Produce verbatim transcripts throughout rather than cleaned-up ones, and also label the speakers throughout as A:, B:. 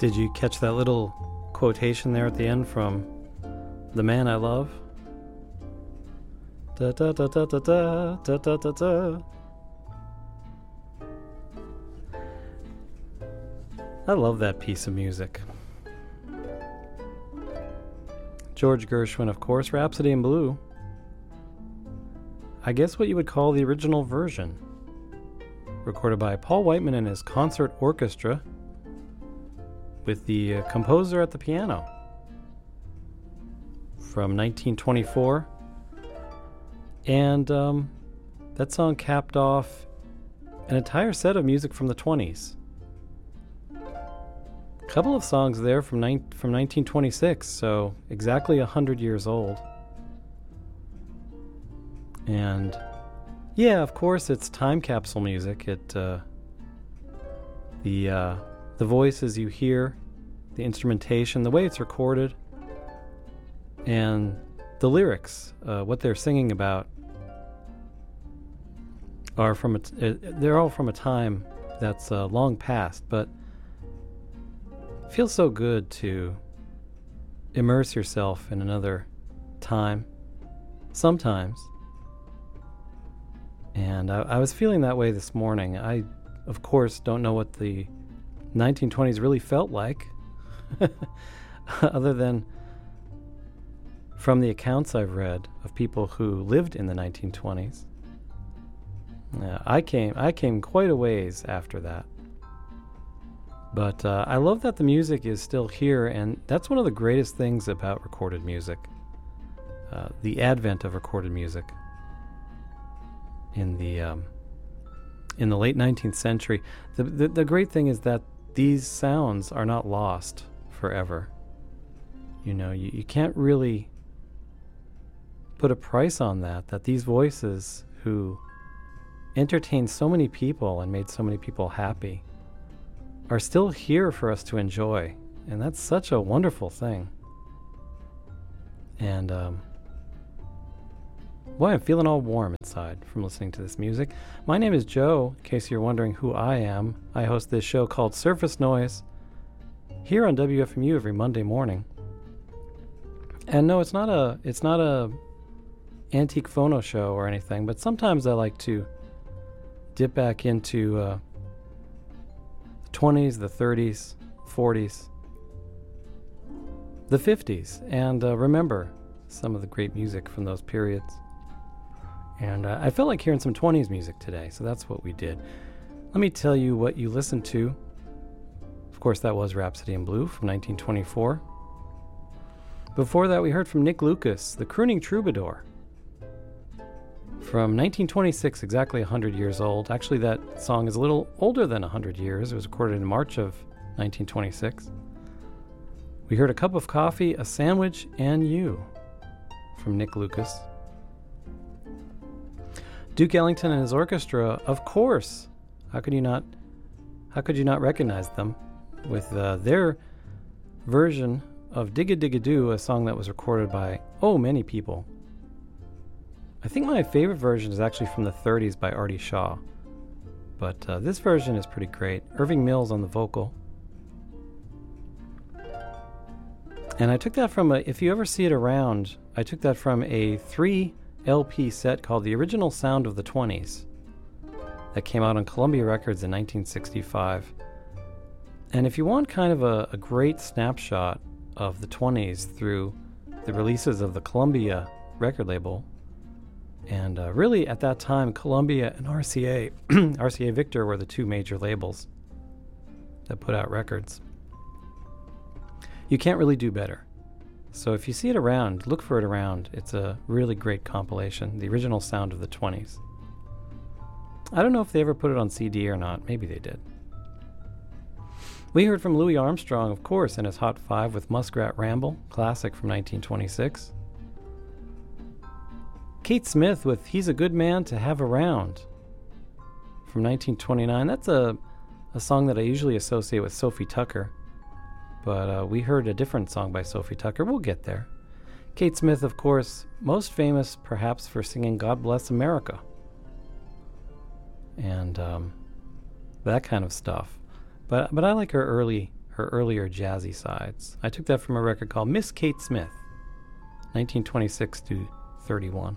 A: Did you catch that little quotation there at the end from The Man I Love? Da da da da da da da da da da. I love that piece of music. George Gershwin, of course, Rhapsody in Blue. I guess what you would call the original version. Recorded by Paul Whiteman and his concert orchestra, with the uh, composer at the piano. From nineteen twenty-four. And um, that song capped off an entire set of music from the twenties. A couple of songs there from, ni- from nineteen twenty-six, so exactly one hundred years old. And yeah, of course, it's time capsule music. It uh, the uh, the voices you hear, the instrumentation, the way it's recorded, and the lyrics, uh, what they're singing about, are from a t- uh, they're all from a time that's uh, long past, but it feels so good to immerse yourself in another time, sometimes. And I, I was feeling that way this morning. I, of course, don't know what the nineteen twenties really felt like, other than from the accounts I've read of people who lived in the nineteen twenties. Uh, I came, I came quite a ways after that. But uh, I love that the music is still here, and that's one of the greatest things about recorded music. Uh, the advent of recorded music. In the um, in the late nineteenth century, the, the the great thing is that these sounds are not lost forever. You know, you, you can't really put a price on that. That these voices who entertained so many people and made so many people happy are still here for us to enjoy, and that's such a wonderful thing. And um, Boy, I'm feeling all warm inside from listening to this music. My name is Joe, in case you're wondering who I am. I host this show called Surface Noise here on W F M U every Monday morning. And no, it's not a it's not a antique phono show or anything, but sometimes I like to dip back into uh, the twenties, the thirties, forties, the fifties, and uh, remember some of the great music from those periods. And uh, I felt like hearing some twenties music today, so that's what we did. Let me tell you what you listened to. Of course, that was Rhapsody in Blue from nineteen twenty-four. Before that, we heard from Nick Lucas, The Crooning Troubadour, from nineteen twenty-six, exactly one hundred years old. Actually, that song is a little older than one hundred years. It was recorded in March of nineteen twenty-six. We heard A Cup of Coffee, A Sandwich, and You from Nick Lucas. Duke Ellington and his orchestra, of course. How could you not? How could you not recognize them with uh, their version of Digga Digga Doo, a song that was recorded by oh many people. I think my favorite version is actually from the thirties by Artie Shaw, but uh, this version is pretty great. Irving Mills on the vocal. And I took that from a, if you ever see it around, I took that from a three L P set called The Original Sound of the twenties that came out on Columbia Records in nineteen sixty-five. And if you want kind of a, a great snapshot of the twenties through the releases of the Columbia record label, and uh, really at that time Columbia and R C A, R C A Victor were the two major labels that put out records. You can't really do better. So if you see it around, look for it around. It's a really great compilation, The Original Sound of the twenties. I don't know if they ever put it on C D or not. Maybe they did. We heard from Louis Armstrong, of course, in his Hot Five with Muskrat Ramble, classic from nineteen twenty-six. Kate Smith with He's a Good Man to Have Around from nineteen twenty-nine. That's a, a song that I usually associate with Sophie Tucker. But uh, we heard a different song by Sophie Tucker. We'll get there. Kate Smith, of course, most famous perhaps for singing God Bless America. And um, that kind of stuff. But but I like her early her earlier jazzy sides. I took that from a record called Miss Kate Smith, nineteen twenty-six to thirty-one.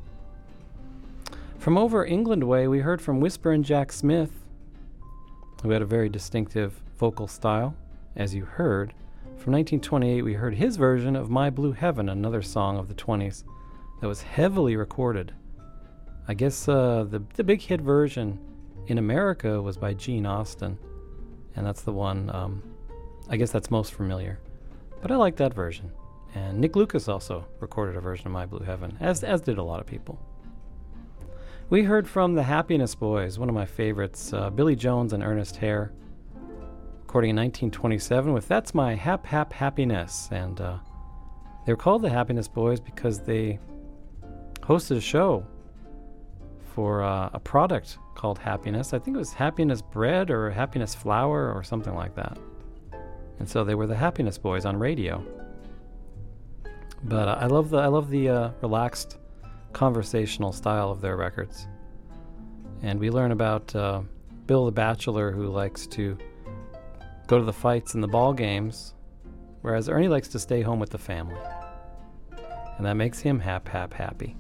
A: From over England way, we heard from Whisper and Jack Smith, who had a very distinctive vocal style. As you heard, from nineteen twenty-eight, we heard his version of My Blue Heaven, another song of the twenties that was heavily recorded. I guess uh, the, the big hit version in America was by Gene Austin, and that's the one, um, I guess that's most familiar. But I like that version. And Nick Lucas also recorded a version of My Blue Heaven, as as did a lot of people. We heard from the Happiness Boys, one of my favorites, uh, Billy Jones and Ernest Hare, recording in nineteen twenty-seven with That's My Hap Hap Happiness. And uh, they were called the Happiness Boys because they hosted a show for uh, a product called Happiness. I think it was Happiness Bread or Happiness Flour or something like that. And so they were the Happiness Boys on radio. But uh, I love the I love the uh, relaxed, conversational style of their records. And we learn about uh, Bill the Bachelor, who likes to go to the fights and the ball games, whereas Ernie likes to stay home with the family. And that makes him hap hap happy.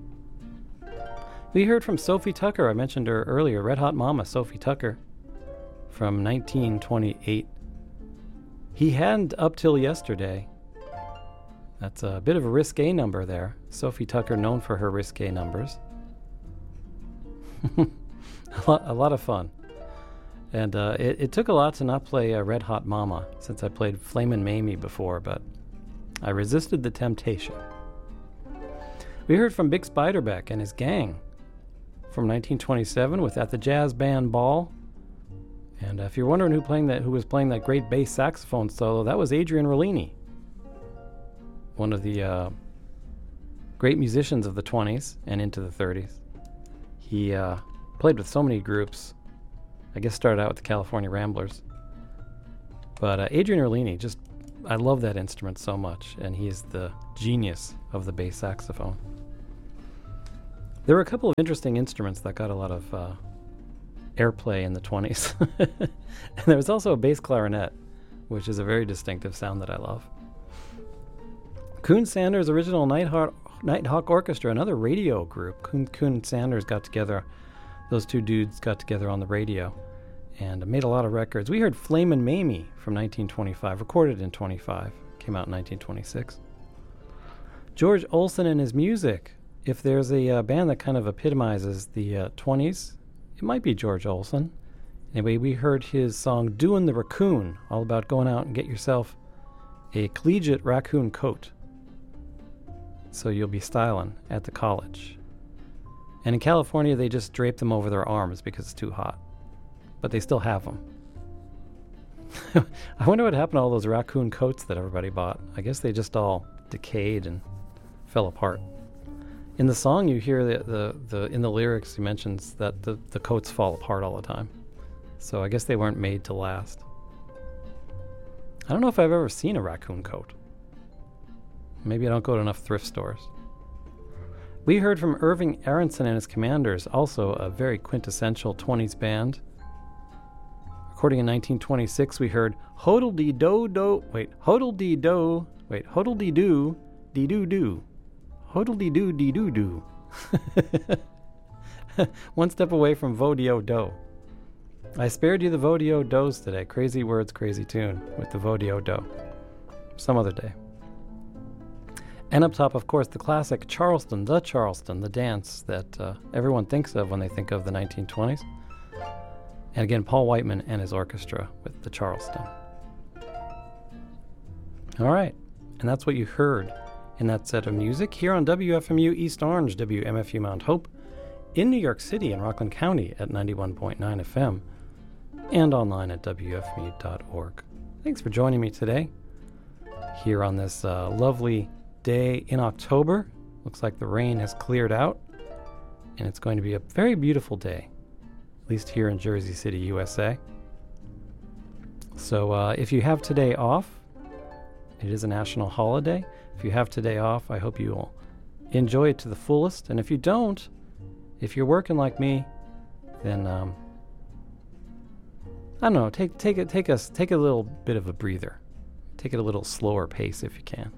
A: We heard from Sophie Tucker. I mentioned her earlier, Red Hot Mama, Sophie Tucker, from nineteen twenty-eight. He hadn't up till yesterday. That's a bit of a risque number there. Sophie Tucker, known for her risque numbers. a, lot, a lot of fun. And uh, it, it took a lot to not play uh, Red Hot Mama, since I played Flamin' Mamie before, but I resisted the temptation. We heard from Bix Beiderbecke and his gang from nineteen twenty-seven with At the Jazz Band Ball. And uh, if you're wondering who playing that, who was playing that great bass saxophone solo, that was Adrian Rollini, one of the uh, great musicians of the twenties and into the thirties. He uh, played with so many groups. I guess started out with the California Ramblers. But uh, Adrian Rollini, just, I love that instrument so much, and he is the genius of the bass saxophone. There were a couple of interesting instruments that got a lot of uh, airplay in the twenties. And there was also a bass clarinet, which is a very distinctive sound that I love. Coon Sanders' original Nighthawk, Nighthawk Orchestra, another radio group. Coon, Coon Sanders got together, those two dudes got together on the radio and made a lot of records. We heard Flamin' Mamie from nineteen twenty-five, recorded in twenty-five, came out in nineteen twenty-six. George Olsen and his music. If there's a uh, band that kind of epitomizes the uh, twenties, it might be George Olsen. Anyway, we heard his song Doin' the Raccoon, all about going out and get yourself a collegiate raccoon coat, so you'll be styling at the college. And in California, they just drape them over their arms because it's too hot. But they still have them. I wonder what happened to all those raccoon coats that everybody bought. I guess they just all decayed and fell apart. In the song, you hear the, the, the in the lyrics, he mentions that the, the coats fall apart all the time. So I guess they weren't made to last. I don't know if I've ever seen a raccoon coat. Maybe I don't go to enough thrift stores. We heard from Irving Aronson and his Commanders, also a very quintessential twenties band. Recording in nineteen twenty-six, we heard Hodel-dee-do-do, wait, Hodel-dee-do, wait, Hodel-dee-do, dee-doo-doo, Hodel-dee-doo-dee-doo-doo. One step away from Vo-dee-o-do. I spared you the Vo-dee-o-dos today. Crazy words, crazy tune with the Vo-dee-o-do. Some other day. And up top, of course, the classic Charleston, the Charleston, the dance that uh, everyone thinks of when they think of the nineteen twenties. And again, Paul Whiteman and his orchestra with the Charleston. All right, and that's what you heard in that set of music here on W F M U East Orange, W M F U Mount Hope, in New York City and Rockland County at ninety-one point nine F M, and online at W F M U dot org. Thanks for joining me today here on this uh, lovely day in October. Looks like the rain has cleared out, and it's going to be a very beautiful day, at least here in Jersey City, U S A. So uh, if you have today off, it is a national holiday. If you have today off, I hope you will enjoy it to the fullest. And if you don't, if you're working like me, then um, I don't know, take take it take us take a little bit of a breather. Take it a little slower pace if you can.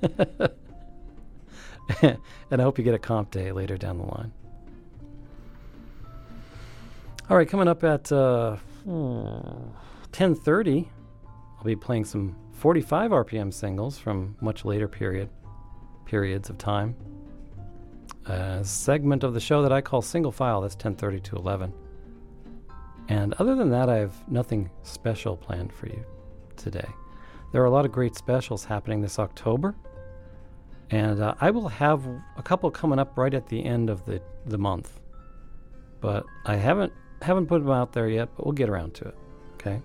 A: And I hope you get a comp day later down the line. All right, coming up at uh, ten thirty, I'll be playing some forty-five R P M singles from much later period periods of time. A segment of the show that I call Single File. That's ten thirty to eleven. And other than that, I have nothing special planned for you today. There are a lot of great specials happening this October, and uh, I will have a couple coming up right at the end of the, the month. But I haven't haven't put them out there yet, but we'll get around to it. Okay?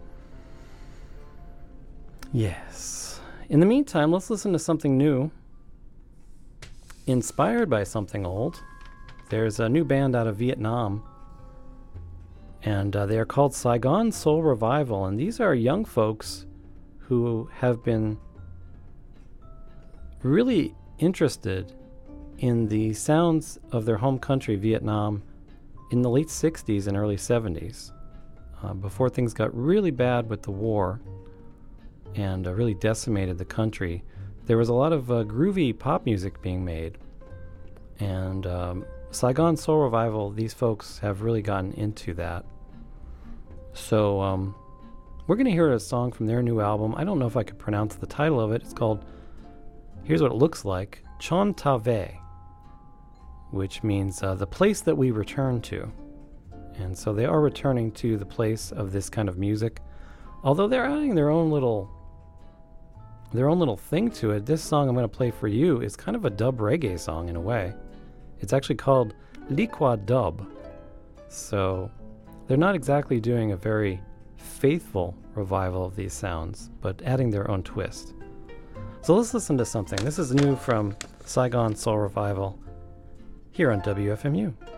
A: Yes. In the meantime, let's listen to something new, inspired by something old. There's a new band out of Vietnam, and uh, they are called Saigon Soul Revival, and these are young folks who have been really interested in the sounds of their home country, Vietnam, in the late sixties and early seventies, uh, before things got really bad with the war and uh, really decimated the country. There was a lot of uh, groovy pop music being made, and um, Saigon Soul Revival, these folks have really gotten into that. So um, we're going to hear a song from their new album. I don't know if I could pronounce the title of it. It's called, here's what it looks like, Chon Ta Ve, which means uh, the place that we return to. And so they are returning to the place of this kind of music, although they're adding their own little their own little thing to it. This song I'm going to play for you is kind of a dub reggae song in a way. It's actually called Liqua Dub. So they're not exactly doing a very faithful revival of these sounds, but adding their own twist. So let's listen to something. This is new from Saigon Soul Revival here on W F M U.